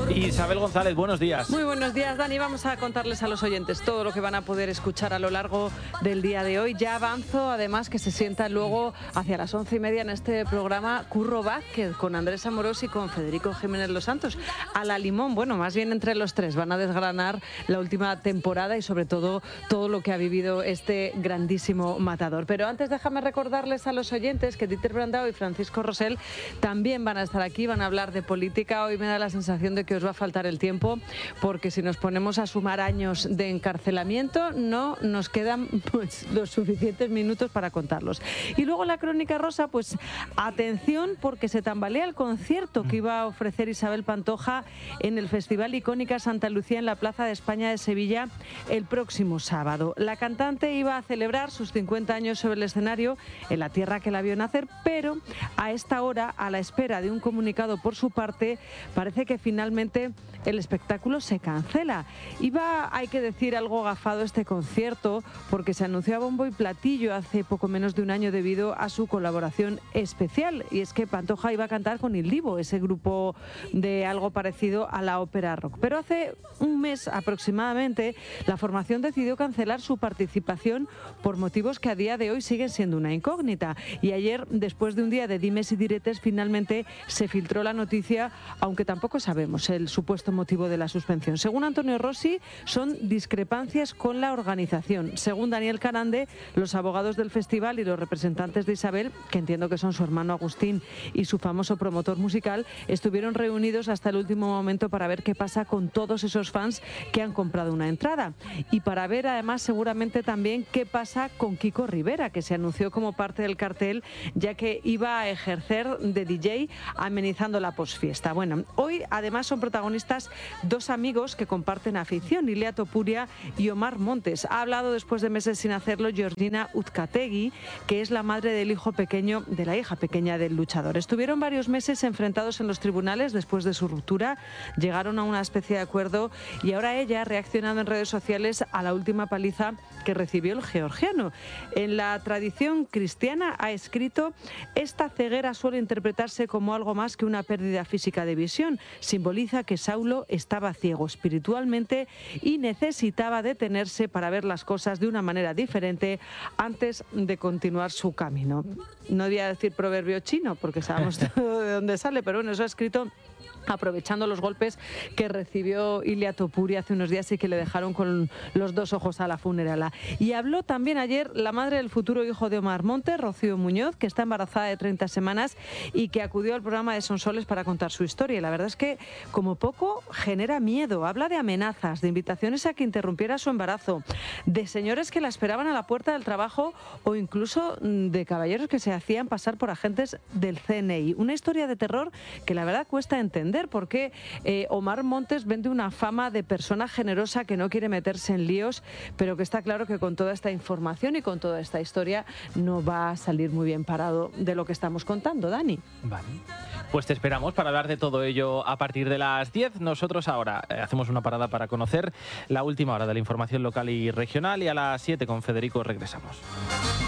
Isabel González, buenos días. Muy buenos días, Dani. Vamos a contarles a los oyentes todo lo que van a poder escuchar a lo largo del día de hoy. Ya avanzo, además, que se sienta luego hacia las 11:30 en este programa Curro Vázquez con Andrés Amorós y con Federico Jiménez Los Santos. A la limón, bueno, más bien entre los tres van a desgranar la última temporada y sobre todo lo que ha vivido este grandísimo matador. Pero antes déjame recordarles a los oyentes que Dieter Brandao y Francisco Rosell también van a estar aquí, van a hablar de política. Hoy me da la sensación de que os va a faltar el tiempo, porque si nos ponemos a sumar años de encarcelamiento no nos quedan los suficientes minutos para contarlos. Y luego la crónica rosa, pues atención, porque se tambalea el concierto que iba a ofrecer Isabel Pantoja en el Festival Icónica Santa Lucía en la Plaza de España de Sevilla el próximo sábado. La cantante iba a celebrar sus 50 años sobre el escenario en la tierra que la vio nacer, pero a esta hora, a la espera de un comunicado por su parte, parece que finalmente el espectáculo se cancela. Iba, hay que decir, algo gafado este concierto, porque se anunció a bombo y platillo hace poco menos de un año debido a su colaboración especial, y es que Pantoja iba a cantar con Il Divo, ese grupo de algo parecido a la ópera rock. Pero hace un mes aproximadamente la formación decidió cancelar su participación por motivos que a día de hoy siguen siendo una incógnita, y ayer, después de un día de dimes y diretes, finalmente se filtró la noticia, aunque tampoco sabemos el supuesto motivo de la suspensión. Según Antonio Rossi, son discrepancias con la organización. Según Daniel Carande, los abogados del festival y los representantes de Isabel, que entiendo que son su hermano Agustín y su famoso promotor musical, estuvieron reunidos hasta el último momento para ver qué pasa con todos esos fans que han comprado una entrada, y para ver además seguramente también qué pasa con Kiko Rivera, que se anunció como parte del cartel, ya que iba a ejercer de DJ amenizando la posfiesta. Bueno, hoy además son protagonistas dos amigos que comparten afición, Ilia Topuria y Omar Montes. Ha hablado después de meses sin hacerlo Georgina Uzcategui, que es la madre del hijo pequeño, de la hija pequeña del luchador. Estuvieron varios meses enfrentados en los tribunales después de su ruptura, llegaron a una especie de acuerdo y ahora ella ha reaccionado en redes sociales a la última paliza que recibió el georgiano. En la tradición cristiana ha escrito: esta ceguera suele interpretarse como algo más que una pérdida física de visión. Simboliza que Saulo estaba ciego espiritualmente y necesitaba detenerse para ver las cosas de una manera diferente antes de continuar su camino. No voy a decir proverbio chino porque sabemos de dónde sale, pero bueno, eso ha escrito aprovechando los golpes que recibió Ilia Topuria hace unos días y que le dejaron con los dos ojos a la funerala. Y habló también ayer la madre del futuro hijo de Omar Montes, Rocío Muñoz, que está embarazada de 30 semanas y que acudió al programa de Sonsoles para contar su historia. Y la verdad es que, como poco, genera miedo. Habla de amenazas, de invitaciones a que interrumpiera su embarazo, de señores que la esperaban a la puerta del trabajo o incluso de caballeros que se hacían pasar por agentes del CNI. Una historia de terror que la verdad cuesta entender, porque Omar Montes vende una fama de persona generosa que no quiere meterse en líos, pero que está claro que con toda esta información y con toda esta historia no va a salir muy bien parado de lo que estamos contando, Dani. Vale. Pues te esperamos para hablar de todo ello a partir de las 10. Nosotros ahora hacemos una parada para conocer la última hora de la información local y regional, y a las 7 con Federico regresamos.